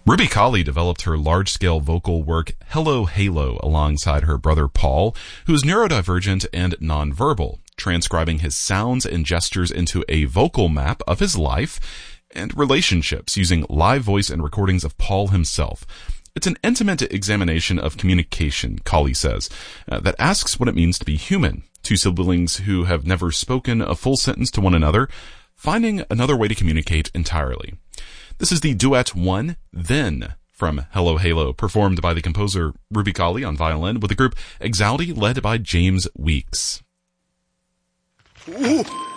Ruby Colley developed her large-scale vocal work Hello Halo alongside her brother Paul, who is neurodivergent and nonverbal, transcribing his sounds and gestures into a vocal map of his life and relationships using live voice and recordings of Paul himself. It's an intimate examination of communication, Colley says, that asks what it means to be human. Two siblings who have never spoken a full sentence to one another, finding another way to communicate entirely. This is the duet One, Then from Hello Halo, performed by the composer Ruby Colley on violin with the group Exalti led by James Weeks. Ooh.